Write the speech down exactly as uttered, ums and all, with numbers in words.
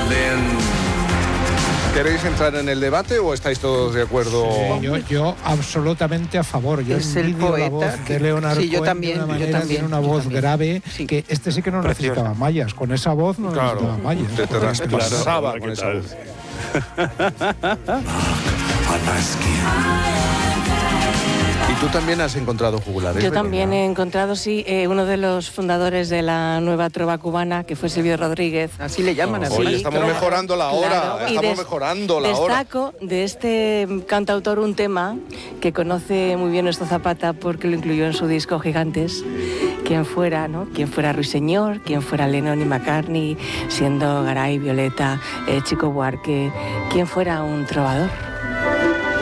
¿Queréis entrar en el debate o estáis todos de acuerdo? Sí, yo, yo absolutamente a favor. Yo es el poeta la voz que... de Leonard sí, yo Cohen también, de una manera, yo también, tiene una yo voz también. grave, Sí. que este sí que no Precioso. necesitaba mallas. Con esa voz no Claro, necesitaba mallas. te, te traspasaba Claro, con ¿qué esa tal? voz. Y tú también has encontrado jugulares. Yo Begoña. también he encontrado, sí, eh, uno de los fundadores de la nueva trova cubana, que fue Silvio Rodríguez. Así le llaman así. Oye, estamos claro, mejorando la hora, claro. Y estamos des- mejorando la hora. Destaco de este cantautor un tema que conoce muy bien nuestro Zapata porque lo incluyó en su disco Gigantes. Quien fuera, ¿no? Quien fuera Ruiseñor, quien fuera Lennon y McCartney, siendo Garay, Violeta, eh, Chico Buarque, quien fuera un trovador.